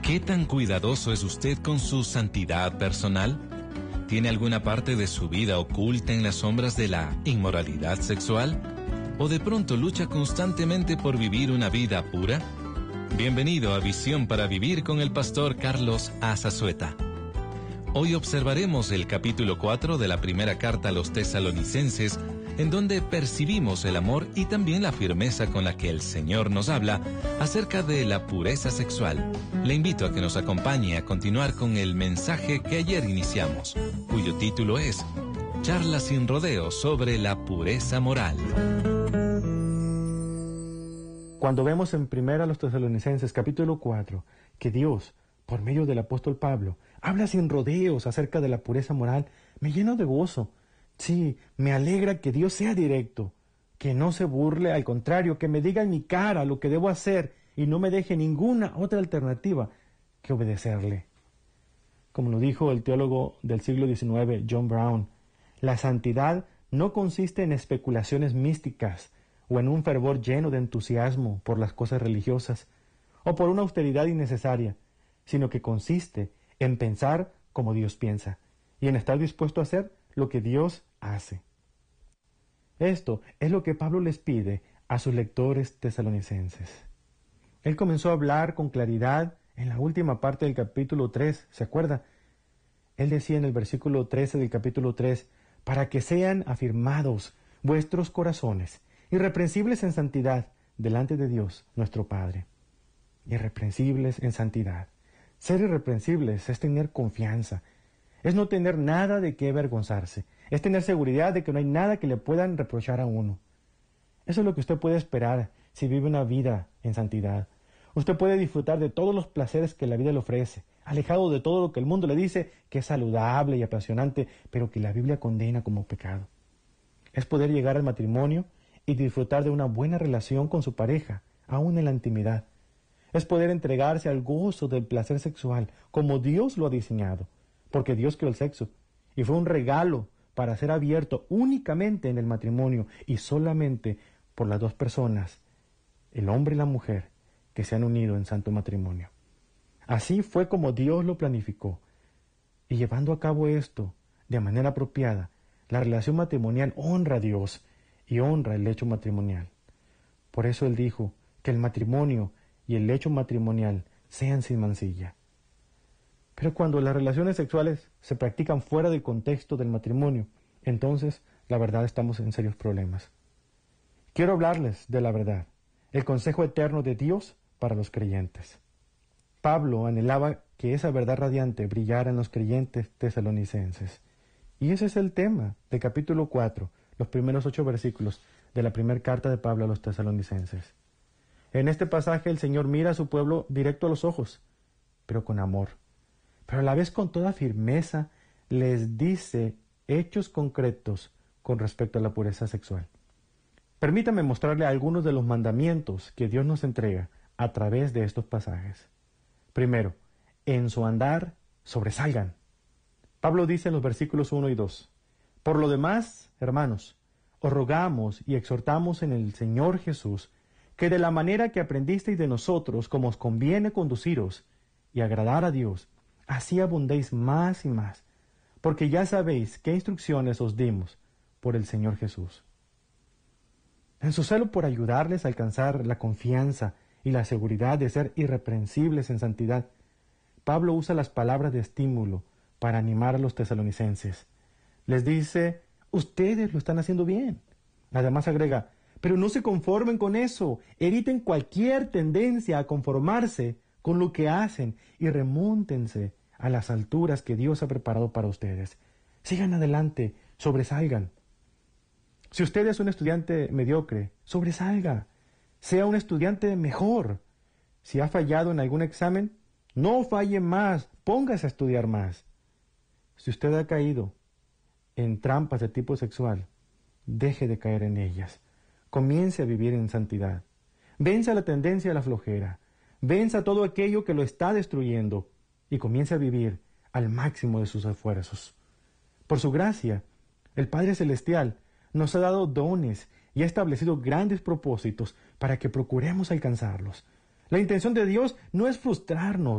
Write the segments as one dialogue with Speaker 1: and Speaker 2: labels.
Speaker 1: ¿Qué tan cuidadoso es usted con su santidad personal? ¿Tiene alguna parte de su vida oculta en las sombras de la inmoralidad sexual? ¿O de pronto lucha constantemente por vivir una vida pura? Bienvenido a Visión para Vivir con el pastor Carlos Azazueta. Hoy observaremos el capítulo 4 de la primera carta a los tesalonicenses, en donde percibimos el amor y también la firmeza con la que el Señor nos habla acerca de la pureza sexual. Le invito a que nos acompañe a continuar con el mensaje que ayer iniciamos, cuyo título es Charla sin rodeos sobre la pureza moral.
Speaker 2: Cuando vemos en primera los tesalonicenses capítulo 4 que Dios, por medio del apóstol Pablo, habla sin rodeos acerca de la pureza moral, me lleno de gozo. Sí, me alegra que Dios sea directo, que no se burle, al contrario, que me diga en mi cara lo que debo hacer y no me deje ninguna otra alternativa que obedecerle. Como lo dijo el teólogo del siglo XIX, John Brown, la santidad no consiste en especulaciones místicas o en un fervor lleno de entusiasmo por las cosas religiosas o por una austeridad innecesaria, sino que consiste en pensar como Dios piensa y en estar dispuesto a hacer lo que Dios hace. Esto es lo que Pablo les pide a sus lectores tesalonicenses. Él comenzó a hablar con claridad en la última parte del capítulo 3, ¿se acuerda? Él decía en el versículo 13 del capítulo 3, para que sean afirmados vuestros corazones, irreprensibles en santidad, delante de Dios, nuestro Padre. Irreprensibles en santidad. Ser irreprensibles es tener confianza, es no tener nada de qué avergonzarse, es tener seguridad de que no hay nada que le puedan reprochar a uno. Eso es lo que usted puede esperar si vive una vida en santidad. Usted puede disfrutar de todos los placeres que la vida le ofrece, alejado de todo lo que el mundo le dice que es saludable y apasionante, pero que la Biblia condena como pecado. Es poder llegar al matrimonio y disfrutar de una buena relación con su pareja, aún en la intimidad. Es poder entregarse al gozo del placer sexual, como Dios lo ha diseñado, porque Dios creó el sexo, y fue un regalo para ser abierto únicamente en el matrimonio y solamente por las dos personas, el hombre y la mujer, que se han unido en santo matrimonio. Así fue como Dios lo planificó, y llevando a cabo esto de manera apropiada, la relación matrimonial honra a Dios y honra el lecho matrimonial. Por eso Él dijo que el matrimonio y el lecho matrimonial sean sin mancilla. Pero cuando las relaciones sexuales se practican fuera del contexto del matrimonio, entonces, la verdad, estamos en serios problemas. Quiero hablarles de la verdad, el consejo eterno de Dios para los creyentes. Pablo anhelaba que esa verdad radiante brillara en los creyentes tesalonicenses. Y ese es el tema del capítulo 4, los primeros 8 versículos de la primera carta de Pablo a los tesalonicenses. En este pasaje el Señor mira a su pueblo directo a los ojos, pero con amor. Pero a la vez con toda firmeza les dice hechos concretos con respecto a la pureza sexual. Permítame mostrarle algunos de los mandamientos que Dios nos entrega a través de estos pasajes. Primero, en su andar sobresalgan. Pablo dice en los versículos 1 y 2, por lo demás, hermanos, os rogamos y exhortamos en el Señor Jesús, que de la manera que aprendisteis de nosotros, como os conviene conduciros y agradar a Dios, así abundéis más y más, porque ya sabéis qué instrucciones os dimos por el Señor Jesús. En su celo por ayudarles a alcanzar la confianza y la seguridad de ser irreprensibles en santidad, Pablo usa las palabras de estímulo para animar a los tesalonicenses. Les dice, ustedes lo están haciendo bien. Además agrega, pero no se conformen con eso, eviten cualquier tendencia a conformarse con lo que hacen y remóntense a las alturas que Dios ha preparado para ustedes. Sigan adelante, sobresalgan. Si usted es un estudiante mediocre, sobresalga. Sea un estudiante mejor. Si ha fallado en algún examen, no falle más, póngase a estudiar más. Si usted ha caído en trampas de tipo sexual, deje de caer en ellas. Comience a vivir en santidad. Venza la tendencia a la flojera. Venza todo aquello que lo está destruyendo y comience a vivir al máximo de sus esfuerzos. Por su gracia, el Padre Celestial nos ha dado dones y ha establecido grandes propósitos para que procuremos alcanzarlos. La intención de Dios no es frustrarnos.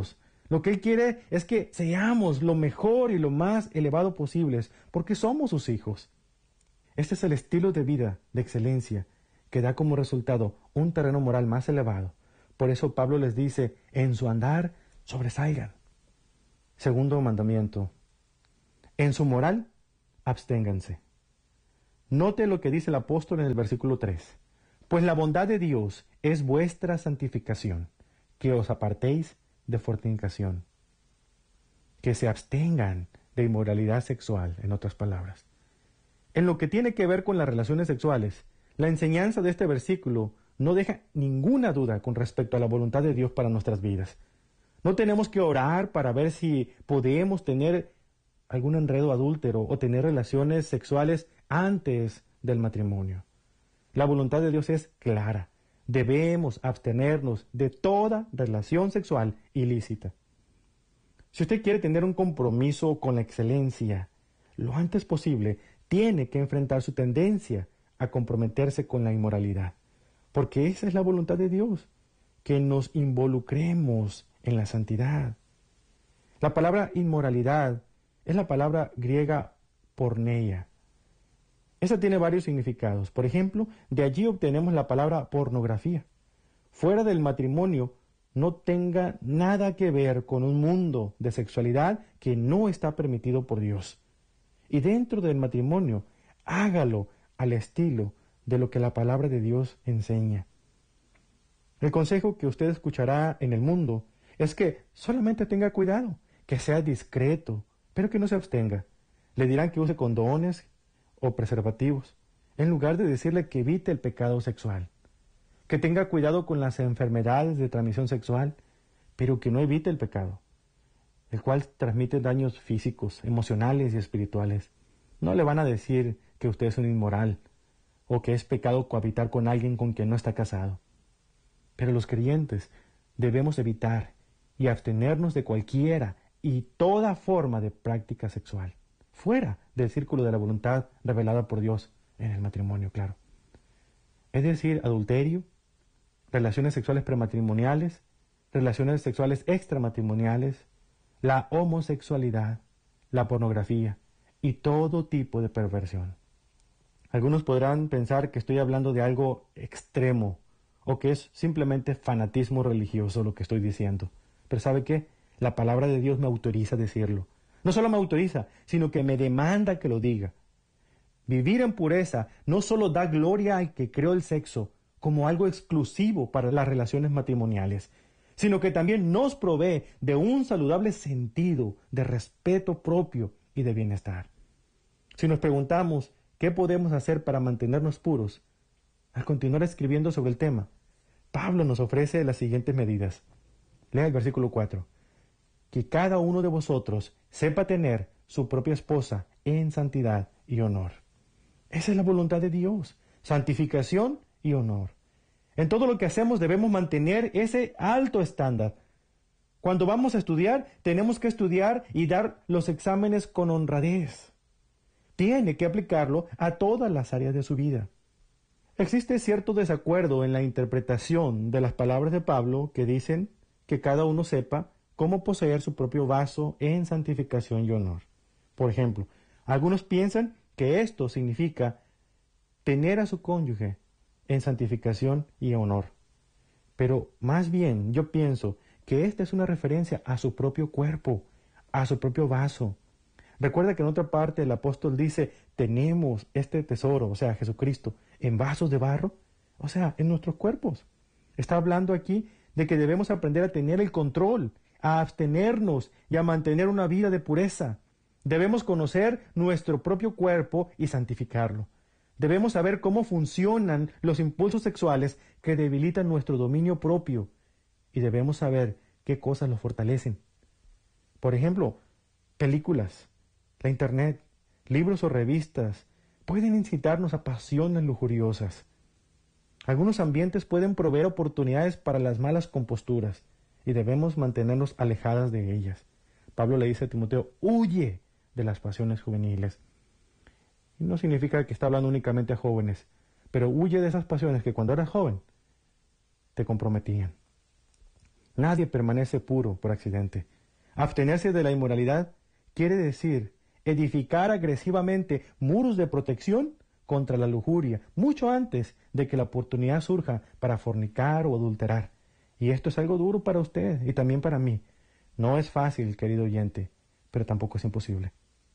Speaker 2: Lo que Él quiere es que seamos lo mejor y lo más elevado posibles, porque somos sus hijos. Este es el estilo de vida de excelencia que da como resultado un terreno moral más elevado. Por eso Pablo les dice, en su andar sobresalgan. Segundo mandamiento, en su moral absténganse. Note lo que dice el apóstol en el versículo 3. Pues la bondad de Dios es vuestra santificación, que os apartéis de fornicación. Que se abstengan de inmoralidad sexual, en otras palabras. En lo que tiene que ver con las relaciones sexuales, la enseñanza de este versículo no deja ninguna duda con respecto a la voluntad de Dios para nuestras vidas. No tenemos que orar para ver si podemos tener algún enredo adúltero o tener relaciones sexuales antes del matrimonio. La voluntad de Dios es clara. Debemos abstenernos de toda relación sexual ilícita. Si usted quiere tener un compromiso con la excelencia, lo antes posible, tiene que enfrentar su tendencia a comprometerse con la inmoralidad. Porque esa es la voluntad de Dios, que nos involucremos en la santidad. La palabra inmoralidad es la palabra griega porneia. Esa tiene varios significados. Por ejemplo, de allí obtenemos la palabra pornografía. Fuera del matrimonio, no tenga nada que ver con un mundo de sexualidad que no está permitido por Dios. Y dentro del matrimonio, hágalo al estilo de lo que la palabra de Dios enseña. El consejo que usted escuchará en el mundo es que solamente tenga cuidado, que sea discreto, pero que no se abstenga. Le dirán que use condones o preservativos, en lugar de decirle que evite el pecado sexual. Que tenga cuidado con las enfermedades de transmisión sexual, pero que no evite el pecado, el cual transmite daños físicos, emocionales y espirituales. No le van a decir que usted es un inmoral o que es pecado cohabitar con alguien con quien no está casado. Pero los creyentes debemos evitar y abstenernos de cualquiera y toda forma de práctica sexual, fuera del círculo de la voluntad revelada por Dios en el matrimonio, claro. Es decir, adulterio, relaciones sexuales prematrimoniales, relaciones sexuales extramatrimoniales, la homosexualidad, la pornografía y todo tipo de perversión. Algunos podrán pensar que estoy hablando de algo extremo o que es simplemente fanatismo religioso lo que estoy diciendo. Pero ¿sabe qué? La palabra de Dios me autoriza a decirlo. No solo me autoriza, sino que me demanda que lo diga. Vivir en pureza no solo da gloria al que creó el sexo como algo exclusivo para las relaciones matrimoniales, sino que también nos provee de un saludable sentido de respeto propio y de bienestar. Si nos preguntamos qué podemos hacer para mantenernos puros, al continuar escribiendo sobre el tema, Pablo nos ofrece las siguientes medidas. Lea el versículo 4. Que cada uno de vosotros sepa tener su propia esposa en santidad y honor. Esa es la voluntad de Dios, santificación y honor. En todo lo que hacemos debemos mantener ese alto estándar. Cuando vamos a estudiar, tenemos que estudiar y dar los exámenes con honradez. Tiene que aplicarlo a todas las áreas de su vida. Existe cierto desacuerdo en la interpretación de las palabras de Pablo que dicen que cada uno sepa cómo poseer su propio vaso en santificación y honor. Por ejemplo, algunos piensan que esto significa tener a su cónyuge en santificación y honor. Pero más bien yo pienso que esta es una referencia a su propio cuerpo, a su propio vaso. Recuerda que en otra parte el apóstol dice, tenemos este tesoro, o sea, Jesucristo, en vasos de barro, o sea, en nuestros cuerpos. Está hablando aquí de que debemos aprender a tener el control, a abstenernos y a mantener una vida de pureza. Debemos conocer nuestro propio cuerpo y santificarlo. Debemos saber cómo funcionan los impulsos sexuales que debilitan nuestro dominio propio y debemos saber qué cosas los fortalecen. Por ejemplo, películas, la internet, libros o revistas pueden incitarnos a pasiones lujuriosas. Algunos ambientes pueden proveer oportunidades para las malas composturas y debemos mantenernos alejadas de ellas. Pablo le dice a Timoteo, huye de las pasiones juveniles. Y no significa que está hablando únicamente a jóvenes, pero huye de esas pasiones que cuando eras joven te comprometían. Nadie permanece puro por accidente. Abstenerse de la inmoralidad quiere decir edificar agresivamente muros de protección contra la lujuria, mucho antes de que la oportunidad surja para fornicar o adulterar. Y esto es algo duro para usted y también para mí. No es fácil, querido oyente, pero tampoco es imposible.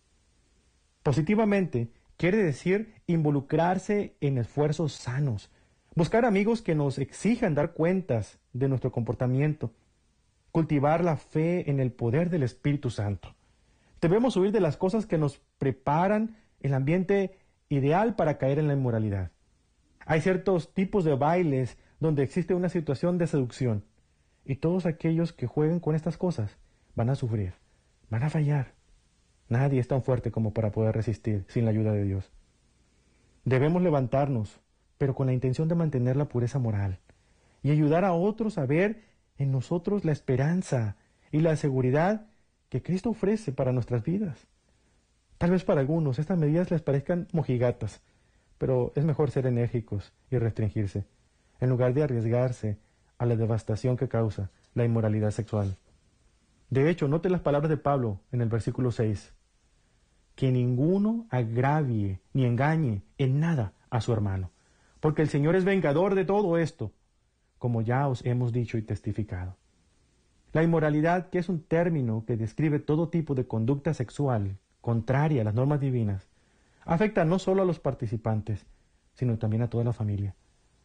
Speaker 2: Positivamente quiere decir involucrarse en esfuerzos sanos, buscar amigos que nos exijan dar cuentas de nuestro comportamiento, cultivar la fe en el poder del Espíritu Santo. Debemos huir de las cosas que nos preparan el ambiente ideal para caer en la inmoralidad. Hay ciertos tipos de bailes donde existe una situación de seducción, y todos aquellos que jueguen con estas cosas van a sufrir, van a fallar. Nadie es tan fuerte como para poder resistir sin la ayuda de Dios. Debemos levantarnos, pero con la intención de mantener la pureza moral y ayudar a otros a ver en nosotros la esperanza y la seguridad que Cristo ofrece para nuestras vidas. Tal vez para algunos estas medidas les parezcan mojigatas, pero es mejor ser enérgicos y restringirse, en lugar de arriesgarse a la devastación que causa la inmoralidad sexual. De hecho, note las palabras de Pablo en el versículo 6. Que ninguno agravie ni engañe en nada a su hermano, porque el Señor es vengador de todo esto, como ya os hemos dicho y testificado. La inmoralidad, que es un término que describe todo tipo de conducta sexual contraria a las normas divinas, afecta no solo a los participantes, sino también a toda la familia.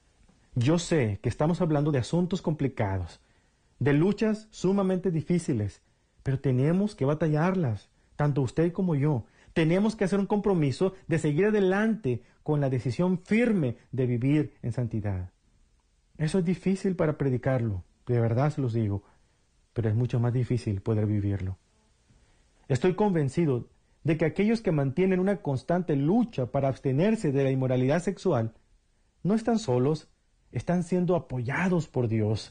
Speaker 2: Yo sé que estamos hablando de asuntos complicados, de luchas sumamente difíciles, pero tenemos que batallarlas, tanto usted como yo. Tenemos que hacer un compromiso de seguir adelante con la decisión firme de vivir en santidad. Eso es difícil para predicarlo, de verdad se los digo, pero es mucho más difícil poder vivirlo. Estoy convencido de que aquellos que mantienen una constante lucha para abstenerse de la inmoralidad sexual no están solos, están siendo apoyados por Dios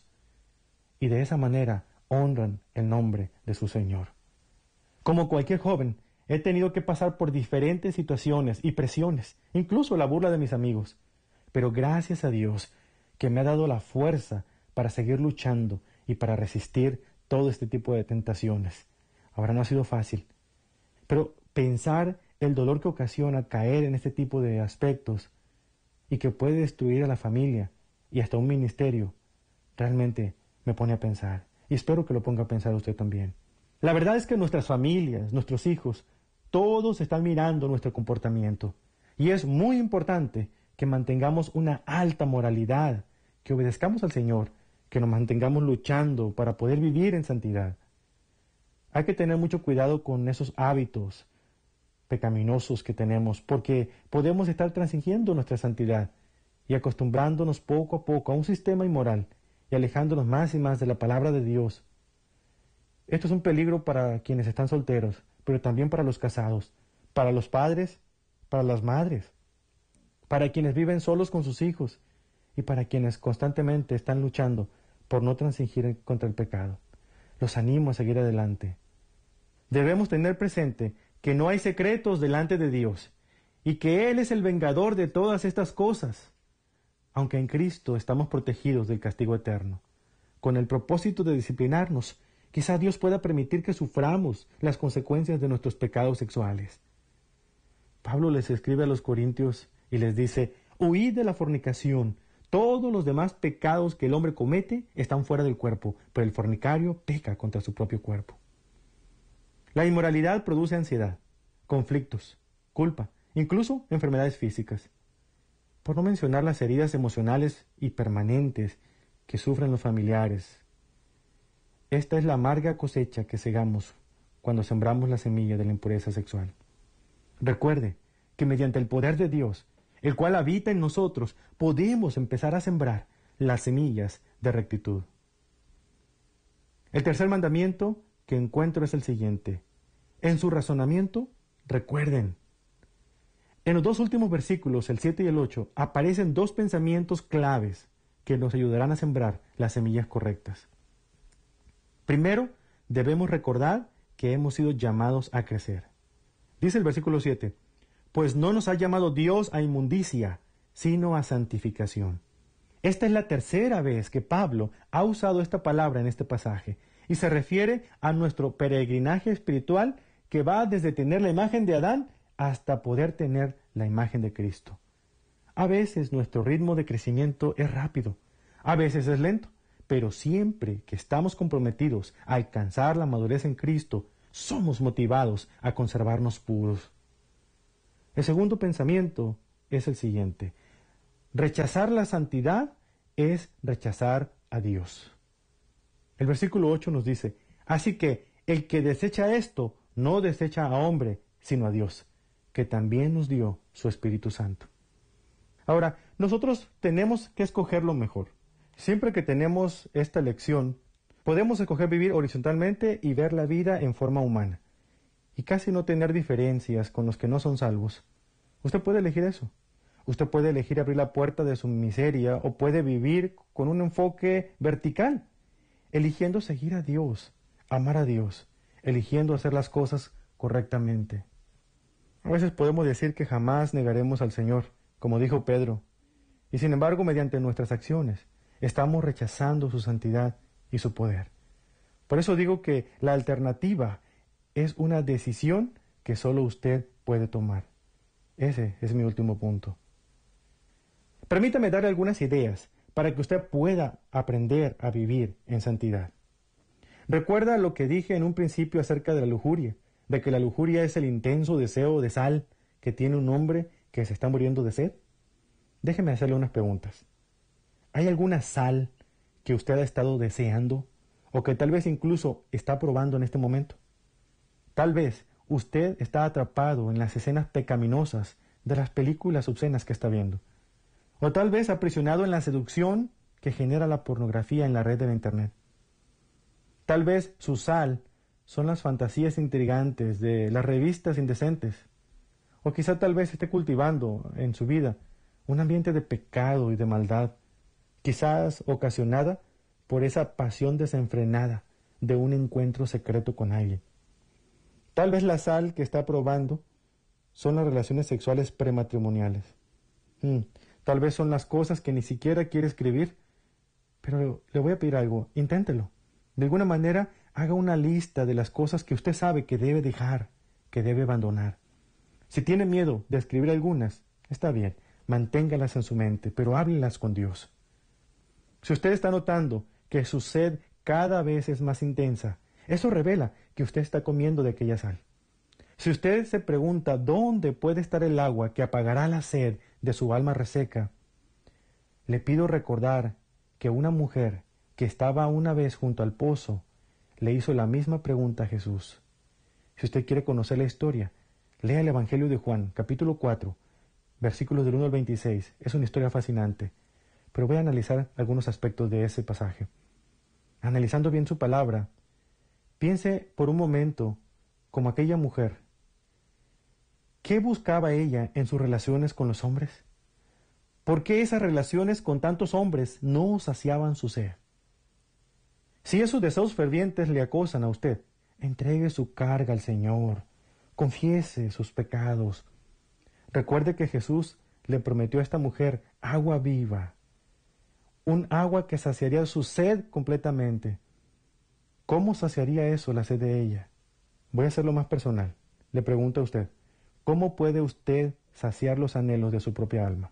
Speaker 2: y de esa manera honran el nombre de su Señor. Como cualquier joven, he tenido que pasar por diferentes situaciones y presiones, incluso la burla de mis amigos, pero gracias a Dios que me ha dado la fuerza para seguir luchando y para resistir todo este tipo de tentaciones. Ahora no ha sido fácil, pero pensar el dolor que ocasiona caer en este tipo de aspectos y que puede destruir a la familia y hasta un ministerio, realmente me pone a pensar, y espero que lo ponga a pensar usted también. La verdad es que nuestras familias, nuestros hijos, todos están mirando nuestro comportamiento, y es muy importante que mantengamos una alta moralidad, que obedezcamos al Señor, que nos mantengamos luchando para poder vivir en santidad. Hay que tener mucho cuidado con esos hábitos pecaminosos que tenemos, porque podemos estar transigiendo nuestra santidad y acostumbrándonos poco a poco a un sistema inmoral y alejándonos más y más de la palabra de Dios. Esto es un peligro para quienes están solteros, pero también para los casados, para los padres, para las madres, para quienes viven solos con sus hijos y para quienes constantemente están luchando por no transigir contra el pecado. Los animo a seguir adelante. Debemos tener presente que no hay secretos delante de Dios y que Él es el vengador de todas estas cosas. Aunque en Cristo estamos protegidos del castigo eterno, con el propósito de disciplinarnos, quizá Dios pueda permitir que suframos las consecuencias de nuestros pecados sexuales. Pablo les escribe a los corintios y les dice: huid de la fornicación. Todos los demás pecados que el hombre comete están fuera del cuerpo, pero el fornicario peca contra su propio cuerpo. La inmoralidad produce ansiedad, conflictos, culpa, incluso enfermedades físicas. Por no mencionar las heridas emocionales y permanentes que sufren los familiares. Esta es la amarga cosecha que segamos cuando sembramos la semilla de la impureza sexual. Recuerde que mediante el poder de Dios, el cual habita en nosotros, podemos empezar a sembrar las semillas de rectitud. El tercer mandamiento que encuentro es el siguiente. En su razonamiento, recuerden. En los dos últimos versículos, el 7 y el 8, aparecen dos pensamientos claves que nos ayudarán a sembrar las semillas correctas. Primero, debemos recordar que hemos sido llamados a crecer. Dice el versículo 7, pues no nos ha llamado Dios a inmundicia, sino a santificación. Esta es la tercera vez que Pablo ha usado esta palabra en este pasaje, y se refiere a nuestro peregrinaje espiritual que va desde tener la imagen de Adán hasta poder tener la imagen de Cristo. A veces nuestro ritmo de crecimiento es rápido, a veces es lento, pero siempre que estamos comprometidos a alcanzar la madurez en Cristo, somos motivados a conservarnos puros. El segundo pensamiento es el siguiente: rechazar la santidad es rechazar a Dios. El versículo 8 nos dice: así que el que desecha esto, no desecha a hombre, sino a Dios, que también nos dio su Espíritu Santo. Ahora, nosotros tenemos que escoger lo mejor. Siempre que tenemos esta elección, podemos escoger vivir horizontalmente y ver la vida en forma humana, y casi no tener diferencias con los que no son salvos. Usted puede elegir eso. Usted puede elegir abrir la puerta de su miseria o puede vivir con un enfoque vertical, eligiendo seguir a Dios, amar a Dios, eligiendo hacer las cosas correctamente. A veces podemos decir que jamás negaremos al Señor, como dijo Pedro, y sin embargo, mediante nuestras acciones, estamos rechazando su santidad y su poder. Por eso digo que la alternativa es una decisión que solo usted puede tomar. Ese es mi último punto. Permítame darle algunas ideas para que usted pueda aprender a vivir en santidad. Recuerda lo que dije en un principio acerca de la lujuria, de que la lujuria es el intenso deseo de sal que tiene un hombre que se está muriendo de sed. Déjeme hacerle unas preguntas. ¿Hay alguna sal que usted ha estado deseando o que tal vez incluso está probando en este momento? Tal vez usted está atrapado en las escenas pecaminosas de las películas obscenas que está viendo. O tal vez aprisionado en la seducción que genera la pornografía en la red de la Internet. Tal vez su sal son las fantasías intrigantes de las revistas indecentes. O quizá tal vez esté cultivando en su vida un ambiente de pecado y de maldad, quizás ocasionada por esa pasión desenfrenada de un encuentro secreto con alguien. Tal vez la sal que está probando son las relaciones sexuales prematrimoniales. Tal vez son las cosas que ni siquiera quiere escribir, pero le voy a pedir algo, inténtelo. De alguna manera, haga una lista de las cosas que usted sabe que debe dejar, que debe abandonar. Si tiene miedo de escribir algunas, está bien, manténgalas en su mente, pero háblelas con Dios. Si usted está notando que su sed cada vez es más intensa, eso revela que usted está comiendo de aquella sal. Si usted se pregunta dónde puede estar el agua que apagará la sed de su alma reseca, le pido recordar que una mujer que estaba una vez junto al pozo le hizo la misma pregunta a Jesús. Si usted quiere conocer la historia, lea el Evangelio de Juan, capítulo 4, versículos del 1 al 26. Es una historia fascinante, pero voy a analizar algunos aspectos de ese pasaje. Analizando bien su palabra, piense por un momento como aquella mujer. ¿Qué buscaba ella en sus relaciones con los hombres? ¿Por qué esas relaciones con tantos hombres no saciaban su sed? Si esos deseos fervientes le acosan a usted, entregue su carga al Señor, confiese sus pecados. Recuerde que Jesús le prometió a esta mujer agua viva, un agua que saciaría su sed completamente. ¿Cómo saciaría eso la sed de ella? Voy a hacerlo más personal. Le pregunto a usted, ¿cómo puede usted saciar los anhelos de su propia alma?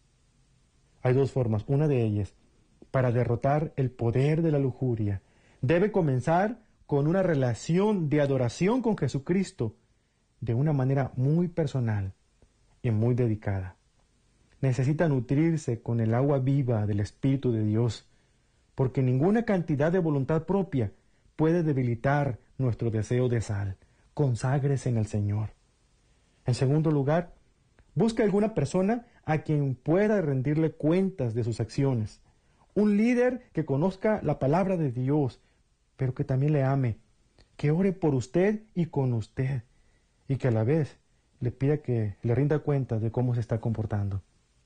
Speaker 2: Hay dos formas. Una de ellas, para derrotar el poder de la lujuria, debe comenzar con una relación de adoración con Jesucristo de una manera muy personal y muy dedicada. Necesita nutrirse con el agua viva del Espíritu de Dios, porque ninguna cantidad de voluntad propia puede debilitar nuestro deseo de sal. Conságrese en el Señor. En segundo lugar, busque alguna persona a quien pueda rendirle cuentas de sus acciones. Un líder que conozca la palabra de Dios, pero que también le ame, que ore por usted y con usted, y que a la vez le pida que le rinda cuenta de cómo se está comportando.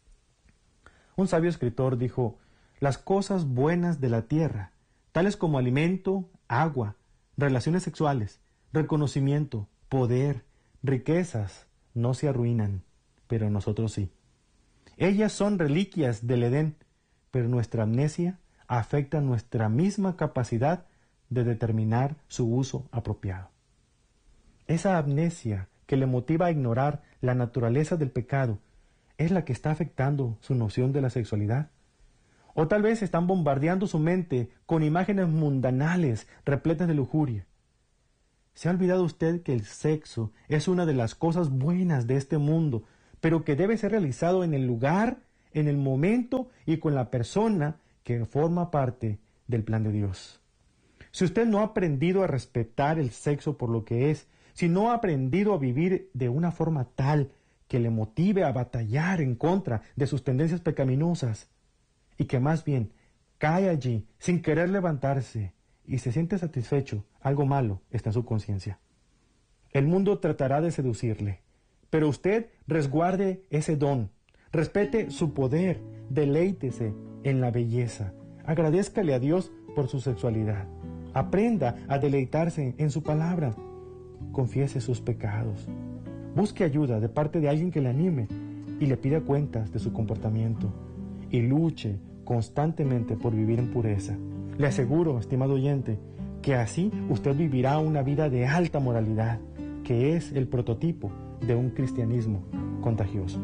Speaker 2: Un sabio escritor dijo: las cosas buenas de la tierra, tales como alimento, agua, relaciones sexuales, reconocimiento, poder, riquezas, no se arruinan, pero nosotros sí. Ellas son reliquias del Edén, pero nuestra amnesia afecta nuestra misma capacidad de determinar su uso apropiado. Esa amnesia que le motiva a ignorar la naturaleza del pecado es la que está afectando su noción de la sexualidad. O tal vez están bombardeando su mente con imágenes mundanales repletas de lujuria. ¿Se ha olvidado usted que el sexo es una de las cosas buenas de este mundo, pero que debe ser realizado en el lugar, en el momento y con la persona que forma parte del plan de Dios? Si usted no ha aprendido a respetar el sexo por lo que es, si no ha aprendido a vivir de una forma tal que le motive a batallar en contra de sus tendencias pecaminosas, y que más bien cae allí sin querer levantarse y se siente satisfecho, algo malo está en su conciencia. El mundo tratará de seducirle, pero usted resguarde ese don, respete su poder, deleítese en la belleza, agradézcale a Dios por su sexualidad, aprenda a deleitarse en su palabra, confiese sus pecados, busque ayuda de parte de alguien que le anime y le pida cuentas de su comportamiento y luche constantemente por vivir en pureza. Le aseguro, estimado oyente, que así usted vivirá una vida de alta moralidad, que es el prototipo de un cristianismo contagioso.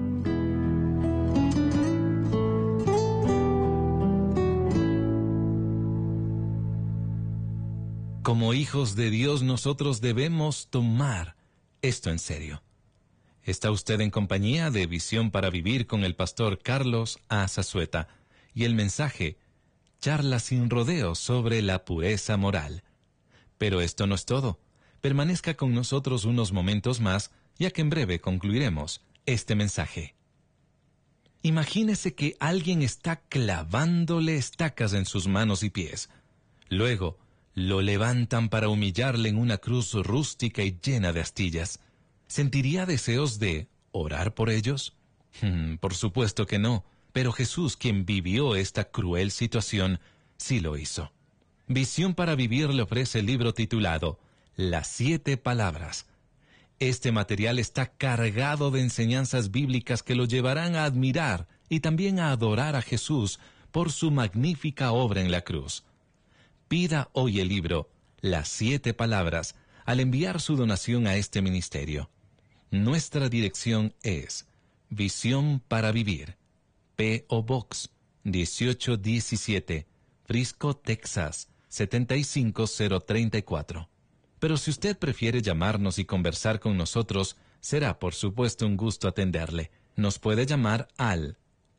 Speaker 1: Como hijos de Dios, nosotros debemos tomar esto en serio. Está usted en compañía de Visión para Vivir con el pastor Carlos A. Zazueta y el mensaje, charla sin rodeos sobre la pureza moral. Pero esto no es todo. Permanezca con nosotros unos momentos más, ya que en breve concluiremos este mensaje. Imagínese que alguien está clavándole estacas en sus manos y pies. Luego, lo levantan para humillarle en una cruz rústica y llena de astillas. ¿Sentiría deseos de orar por ellos? Por supuesto que no, pero Jesús, quien vivió esta cruel situación, sí lo hizo. Visión para Vivir le ofrece el libro titulado Las 7 Palabras. Este material está cargado de enseñanzas bíblicas que lo llevarán a admirar y también a adorar a Jesús por su magnífica obra en la cruz. Pida hoy el libro Las 7 Palabras al enviar su donación a este ministerio. Nuestra dirección es Visión para Vivir, P.O. Box 1817, Frisco, Texas 75034. Pero si usted prefiere llamarnos y conversar con nosotros, será por supuesto un gusto atenderle. Nos puede llamar al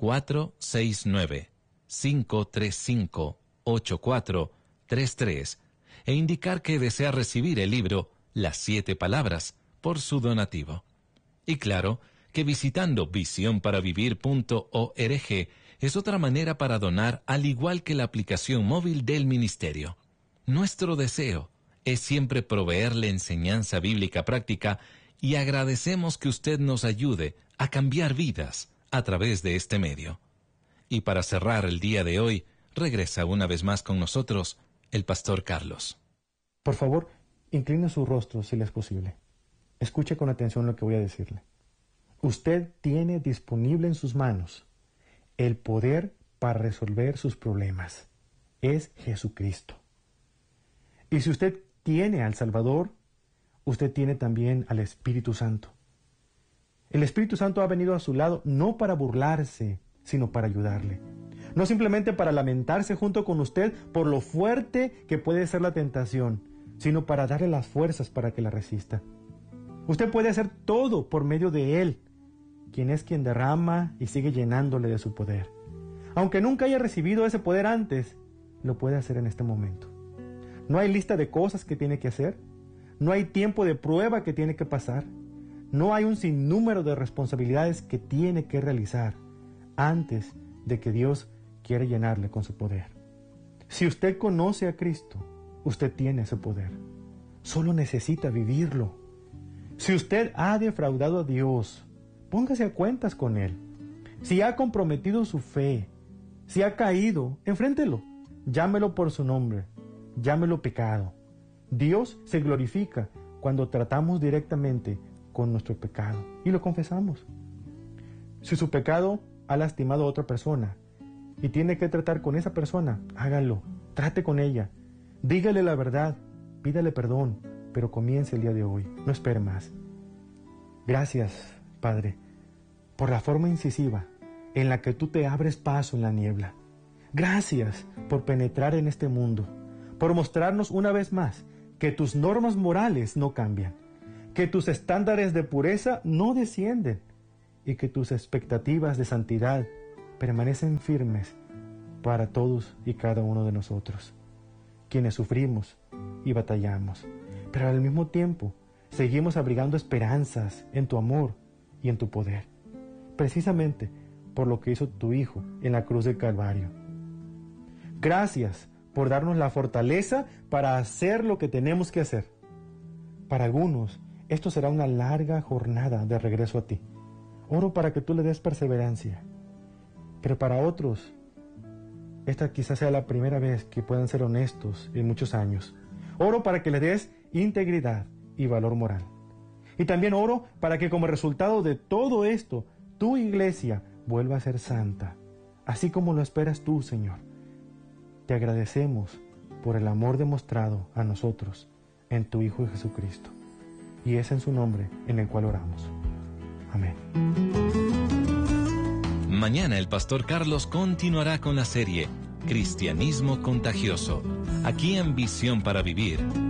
Speaker 1: 469-535-8433 e indicar que desea recibir el libro Las 7 Palabras por su donativo. Y claro, que visitando visionparavivir.org es otra manera para donar, al igual que la aplicación móvil del ministerio. Nuestro deseo es siempre proveerle enseñanza bíblica práctica y agradecemos que usted nos ayude a cambiar vidas a través de este medio. Y para cerrar el día de hoy, regresa una vez más con nosotros el pastor Carlos.
Speaker 2: Por favor, incline su rostro si le es posible. Escuche con atención lo que voy a decirle. Usted tiene disponible en sus manos el poder para resolver sus problemas. Es Jesucristo. Y si usted tiene al Salvador, usted tiene también al Espíritu Santo. El Espíritu Santo ha venido a su lado no para burlarse, sino para ayudarle. No simplemente para lamentarse junto con usted por lo fuerte que puede ser la tentación, sino para darle las fuerzas para que la resista. Usted puede hacer todo por medio de Él, quien es quien derrama y sigue llenándole de su poder. Aunque nunca haya recibido ese poder antes, lo puede hacer en este momento. No hay lista de cosas que tiene que hacer, no hay tiempo de prueba que tiene que pasar, no hay un sinnúmero de responsabilidades que tiene que realizar antes de que Dios quiera llenarle con su poder. Si usted conoce a Cristo, usted tiene ese poder. Solo necesita vivirlo. Si usted ha defraudado a Dios, póngase a cuentas con Él. Si ha comprometido su fe, si ha caído, enfréntelo. Llámelo por su nombre. Llámelo pecado. Dios se glorifica cuando tratamos directamente con nuestro pecado y lo confesamos. Si su pecado ha lastimado a otra persona, y tiene que tratar con esa persona, hágalo, trate con ella, dígale la verdad, pídale perdón, pero comience el día de hoy, no espere más. Gracias, Padre, por la forma incisiva en la que tú te abres paso en la niebla. Gracias por penetrar en este mundo, por mostrarnos una vez más que tus normas morales no cambian, que tus estándares de pureza no descienden y que tus expectativas de santidad permanecen firmes para todos y cada uno de nosotros, quienes sufrimos y batallamos, pero al mismo tiempo seguimos abrigando esperanzas en tu amor y en tu poder, precisamente por lo que hizo tu Hijo en la cruz del Calvario. Gracias por darnos la fortaleza para hacer lo que tenemos que hacer. Para algunos, esto será una larga jornada de regreso a ti. Oro para que tú le des perseverancia. Pero para otros, esta quizás sea la primera vez que puedan ser honestos en muchos años. Oro para que le des integridad y valor moral. Y también oro para que como resultado de todo esto, tu iglesia vuelva a ser santa, así como lo esperas tú, Señor. Te agradecemos por el amor demostrado a nosotros en tu Hijo Jesucristo. Y es en su nombre en el cual oramos. Amén.
Speaker 1: Mañana el pastor Carlos continuará con la serie Cristianismo Contagioso, aquí en Visión para Vivir